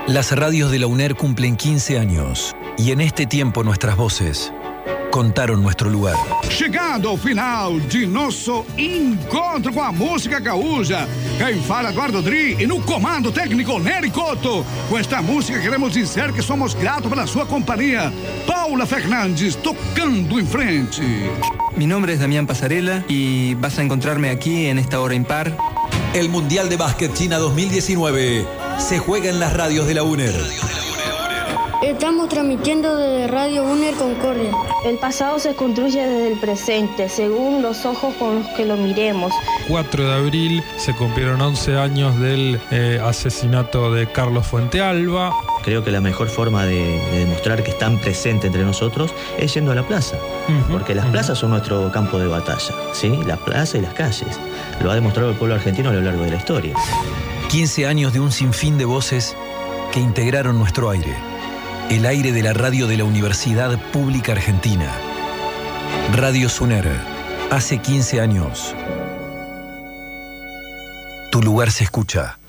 Las radios de la UNER cumplen 15 años y en este tiempo nuestras voces contaram nuestro lugar. Chegando ao final de nosso encontro com a música gaúcha. Quem fala Eduardo Dri e no comando técnico Nery Couto. Com esta música queremos dizer que somos gratos pela sua companhia. Paula Fernandes tocando em frente. Mi nombre es Damián Pasarela y vas a encontrarme aquí en esta hora impar. El Mundial de Básquet China 2019 se juega en las radios de la UNER. Estamos transmitiendo desde Radio UNER Concordia. El pasado se construye desde el presente, según los ojos con los que lo miremos. 4 de abril se cumplieron 11 años del asesinato de Carlos Fuentealba. Creo que la mejor forma de demostrar que están presentes entre nosotros es yendo a la plaza. Porque las plazas son nuestro campo de batalla, ¿sí? La plaza y las calles. Lo ha demostrado el pueblo argentino a lo largo de la historia. 15 años de un sinfín de voces que integraron nuestro aire. El aire de la radio de la Universidad Pública Argentina. Radio UNER. Hace 15 años. Tu lugar se escucha.